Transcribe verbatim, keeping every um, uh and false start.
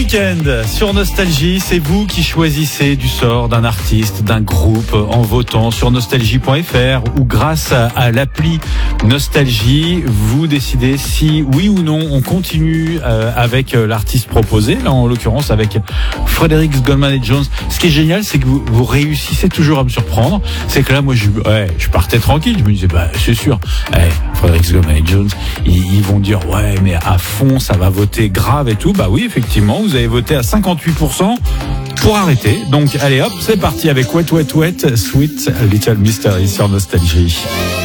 Weeknd sur Nostalgie, c'est vous qui choisissez du sort d'un artiste, d'un groupe en votant sur nostalgie point f r ou grâce à l'appli Nostalgie, vous décidez si oui ou non on continue avec l'artiste proposé, là en l'occurrence avec Frédéric Goldman et Jones. Ce qui est génial, c'est que vous, vous réussissez toujours à me surprendre. C'est que là, moi, je, ouais, je partais tranquille. Je me disais, bah, c'est sûr, ouais, Frédéric Goldman et Jones, ils, ils vont dire, ouais, mais à fond, ça va voter grave et tout. Bah oui, effectivement, vous avez voté à cinquante-huit pour cent pour arrêter. Donc, allez hop, c'est parti avec Wet Wet Wet, Sweet Little Mystery sur Nostalgie.